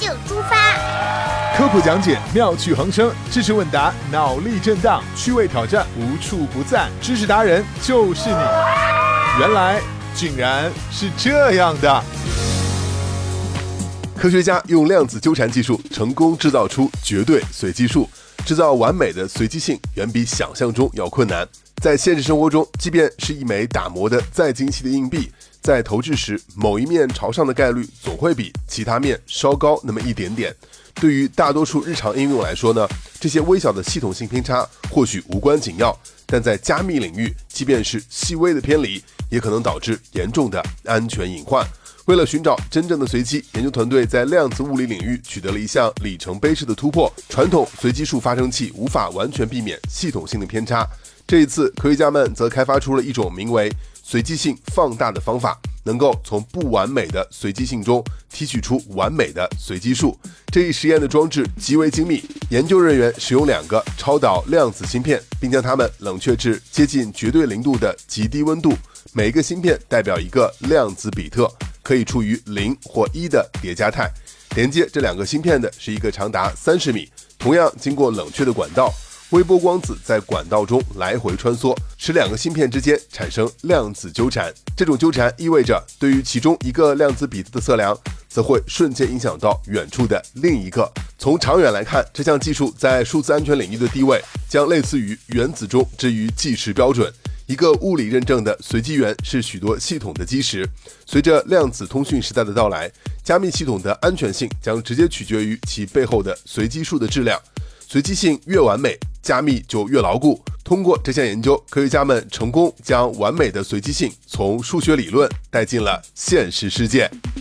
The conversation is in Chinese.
就出发。 科普讲解，妙趣横生；知识问答，脑力震荡；趣味挑战，无处不在。知识达人就是你。原来竟然是这样的。 科学家用量子纠缠技术成功制造出绝对随机数，制造完美的随机性远比想象中要困难。在现实生活中，即便是一枚打磨的再精细的硬币，在投掷时某一面朝上的概率总会比其他面稍高那么一点点。对于大多数日常应用来说呢，这些微小的系统性偏差或许无关紧要，但在加密领域，即便是细微的偏离，也可能导致严重的安全隐患。为了寻找真正的随机，研究团队在量子物理领域取得了一项里程碑式的突破。传统随机数发生器无法完全避免系统性的偏差，这一次科学家们则开发出了一种名为随机性放大的方法，能够从不完美的随机性中提取出完美的随机数。这一实验的装置极为精密，研究人员使用2个超导量子芯片，并将它们冷却至接近绝对零度的极低温度，每个芯片代表一个量子比特，可以处于0或1的叠加态。连接这2个芯片的是一个长达30米，同样经过冷却的管道。微波光子在管道中来回穿梭，使2个芯片之间产生量子纠缠。这种纠缠意味着，对于其中一个量子比特的测量，则会瞬间影响到远处的另一个。从长远来看，这项技术在数字安全领域的地位将类似于原子钟之于计时标准。一个物理认证的随机元是许多系统的基石。随着量子通讯时代的到来，加密系统的安全性将直接取决于其背后的随机数的质量。随机性越完美，加密就越牢固。通过这项研究，科学家们成功将完美的随机性从数学理论带进了现实世界。